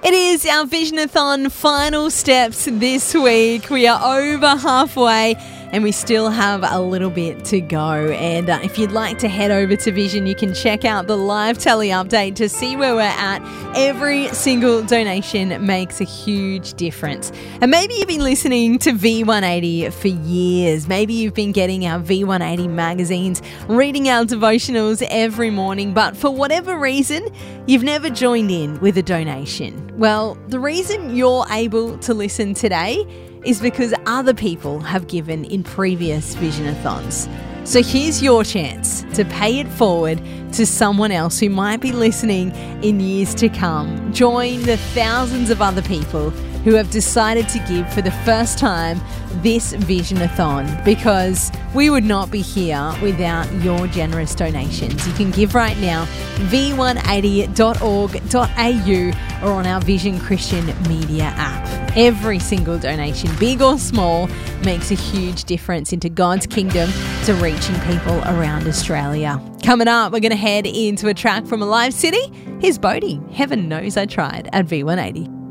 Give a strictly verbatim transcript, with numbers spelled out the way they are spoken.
It is our Visionathon final steps this week. We are over halfway and we still have a little bit to go. And uh, if you'd like to head over to Vision, you can check out the live tally update to see where we're at. Every single donation makes a huge difference. And maybe you've been listening to V one eighty for years. Maybe you've been getting our V one eighty magazines, reading our devotionals every morning, but for whatever reason, you've never joined in with a donation. Well, the reason you're able to listen today is because other people have given in previous Visionathons. So here's your chance to pay it forward to someone else who might be listening in years to come. Join the thousands of other people who have decided to give for the first time this Visionathon, because we would not be here without your generous donations. You can give right now, v one eighty dot org dot a u or on our Vision Christian Media app. Every single donation, big or small, makes a huge difference into God's kingdom to reaching people around Australia. Coming up, we're going to head into a track from Alive City. Here's Bodhi, Heaven Knows I Tried, at V one eighty.